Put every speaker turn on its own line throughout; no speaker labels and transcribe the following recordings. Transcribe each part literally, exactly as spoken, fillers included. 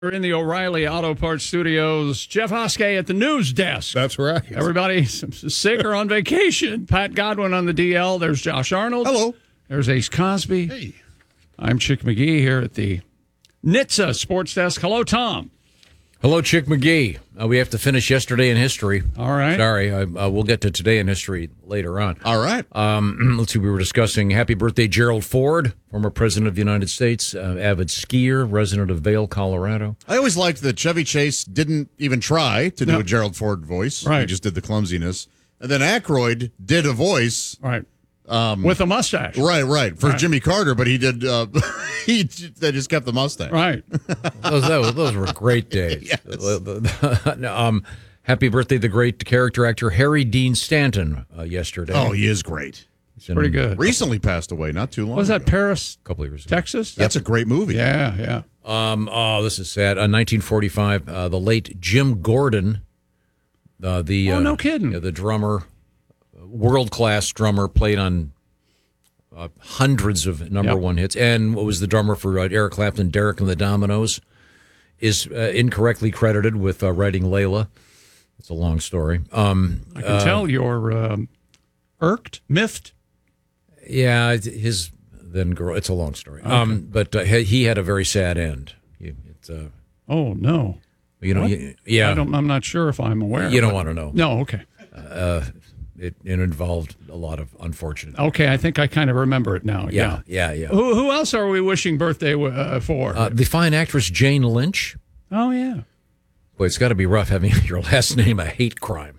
We're in the O'Reilly Auto Parts Studios. Jeff Hoskey at the news desk.
That's right.
Everybody sick or on vacation. Pat Godwin on the D L. There's Josh Arnold.
Hello.
There's Ace Cosby.
Hey.
I'm Chick McGee here at the N H T S A Sports Desk. Hello, Tom.
Hello, Chick McGee. Uh, we have to finish yesterday in history.
All right.
Sorry, I, uh, we'll get to today in history later on.
All right.
Um, let's see, we were discussing happy birthday, Gerald Ford, former president of the United States, uh, avid skier, resident of Vail, Colorado.
I always liked that Chevy Chase didn't even try to do
No.
a Gerald Ford voice.
Right.
He just did the clumsiness. And then Aykroyd did a voice.
Right. Um, With a mustache.
Right, right. For
Right.
Jimmy Carter, but he did, uh, he they just kept the mustache.
Right.
Those, those, those were great days.
Yes.
um, happy birthday, the great character actor Harry Dean Stanton, uh, yesterday.
Oh, he is great.
He's in
Pretty good.
Recently passed away, not too long
Was that
ago.
Paris,
A couple of years ago.
Texas?
That's a great movie.
Yeah, yeah.
Um, oh, this is sad. Uh, nineteen forty-five, uh, the late Jim Gordon, uh, the
Oh,
uh,
no kidding.
yeah, the drummer, world class drummer, played on uh, hundreds of number
Yep.
one hits, and what was the drummer for uh, Eric Clapton, Derek and the Dominoes, is uh, incorrectly credited with uh, writing Layla. It's a long story. Um,
I can tell you're um, irked, miffed.
yeah, it- his then girl. It's a long story. Um, but uh, he he had a very sad end. He- It's uh,
Oh, no.
you know,
What?
you- yeah,
I don't, I'm not sure if I'm aware.
you don't
but-
want to know.
No, okay.
It, it involved a lot of unfortunate.
Okay, I think I kind of remember it now.
Yeah, yeah, yeah.
Who, who else are we wishing birthday uh, for?
Uh, the fine actress Jane Lynch.
oh, yeah.
Boy, it's got to be rough having your last name a hate crime.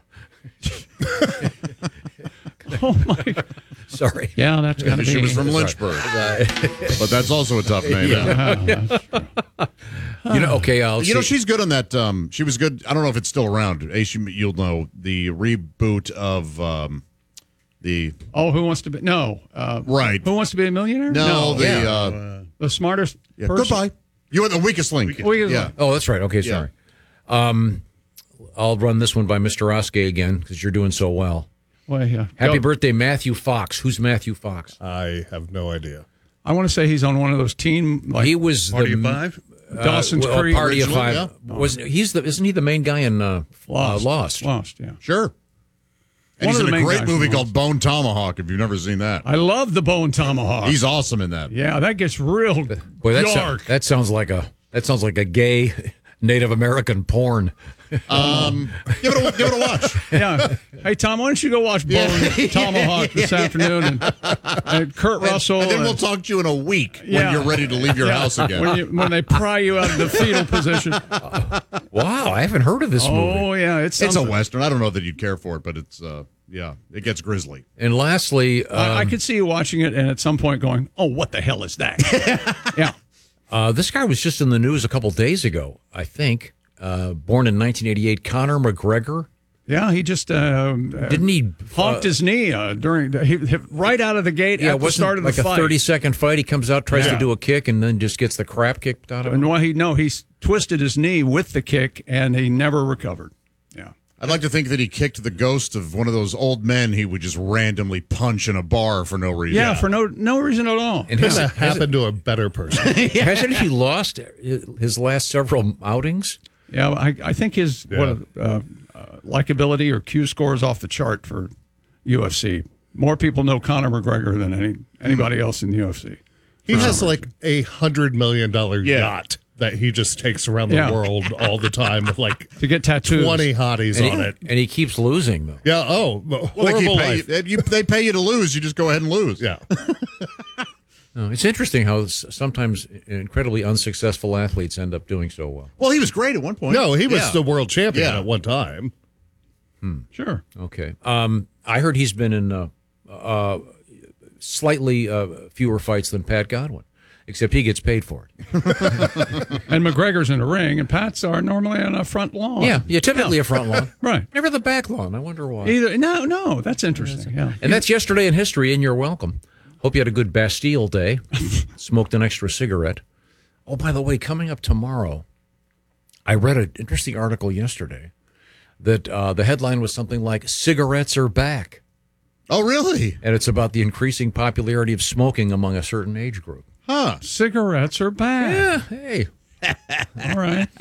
Oh, my.
Sorry.
Yeah, that's got to be.
She was from Lynchburg. But that's also a tough name.
Uh,
You know, okay, I'll
You know,
see.
she's good on that. Um, she was good. I don't know if it's still around. Ace, you- you'll know the reboot of um, the
oh, who wants to be? No. Uh,
right.
Who wants to be a millionaire?
No, the
yeah.
uh,
The smartest
yeah,
person.
goodbye. You are the weakest link.
Weakest
yeah.
link.
Oh, that's right. Okay, sorry. Um, I'll run this one by Mister Oskey again because you're doing so well.
Well, yeah.
Happy
Go.
birthday, Matthew Fox. Who's Matthew Fox?
I have no idea.
I want to say he's on one of those teen, like
He was
Party
the
of Five?
Dawson's
well,
Creek.
Party of
Original,
Five. Was he's the? Isn't he the main guy in uh,
Lost.
Uh, Lost?
Lost, yeah.
Sure. And
One
he's
of
in
the
a
main
great
guys
movie
from
called Bone Tomahawk. If you've never seen that,
I love the Bone Tomahawk.
he's awesome in that.
yeah, that gets real
Boy, that, so-
dark.
that sounds like a that sounds like a gay Native American porn.
Um, give it a give it a watch.
yeah. Hey, Tom, why don't you go watch Bone Tomahawk this afternoon? And, and Kurt Russell.
And then we'll
and-
talk to you in a week
Yeah.
when you're ready to leave your
yeah,
house again.
When, you, when they pry you out of the fetal position.
Wow, I haven't heard of this movie.
Oh, yeah. It's,
It's a
something.
western. I don't know that you'd care for it, but it's uh, yeah, it gets grisly.
And lastly, um,
I, I could see you watching it and at some point going, oh, what the hell is that? yeah.
uh, this guy was just in the news a couple days ago, I think. Uh, born in nineteen eighty-eight, Conor McGregor.
Yeah, he just uh,
Didn't he
honked
uh,
his knee uh, during he, he- right out of the gate
Yeah,
at
it
the
wasn't
start of the
like
fight.
a thirty-second fight. He comes out, tries
Yeah.
to do a kick, and then just gets the crap kicked out of him.
And why he no, he s- twisted his knee with the kick, and he never recovered. Yeah,
I'd like to think that he kicked the ghost of one of those old men he would just randomly punch in a bar for no reason.
yeah, for no no reason at all.
And
Couldn't
has,
that happen to a better person?
hasn't he lost his last several outings?
Yeah, I, I think his
Yeah.
what uh, uh, likability or Q score is off the chart for U F C. More people know Conor McGregor than any anybody else in the U F C.
He has like a hundred million dollar
Yeah.
yacht that he just takes around the
Yeah.
world all the time with like
To get tattoos.
twenty hotties
And
on
he,
it.
and he keeps losing, though.
Yeah. Oh,
Well, they,
horrible
keep pay,
life.
you, you- they pay you to lose. You just go ahead and lose.
Yeah.
No, it's interesting how s- sometimes incredibly unsuccessful athletes end up doing so well.
Well, he was great at one point.
No, he was
Yeah.
the world champion
Yeah.
at one time.
Sure.
Okay. Um, I heard he's been in uh, uh, slightly uh, fewer fights than Pat Godwin, except he gets paid for it.
And McGregor's in the ring, and Pat's are normally on a front lawn.
Yeah, yeah, typically a front lawn.
Right.
Never the back lawn. I wonder why.
Either no, no, that's interesting. Yeah.
And that's yesterday in history, and you're welcome. Hope you had a good Bastille day. Smoked an extra cigarette. Oh, by the way, coming up tomorrow, I read an interesting article yesterday that uh, the headline was something like "Cigarettes are back,"
Oh, really?
and it's about the increasing popularity of smoking among a certain age group.
Huh.
Cigarettes are bad.
Yeah, hey,
All right.